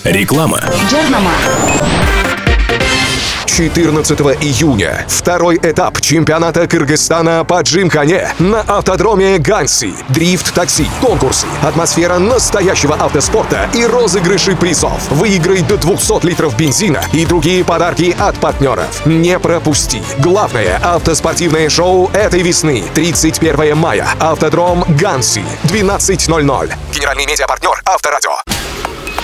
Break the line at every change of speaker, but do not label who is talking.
Реклама.
Джернама.
14 июня второй этап чемпионата Кыргызстана по джим-коне на автодроме Ганси. Дрифт-такси, конкурсы, атмосфера настоящего автоспорта и розыгрыши призов. Выиграй до 200 литров бензина и другие подарки от партнеров. Не пропусти. Главное автоспортивное шоу этой весны. 31 мая. Автодром Ганси. 12:00. Генеральный медиапартнер Авторадио.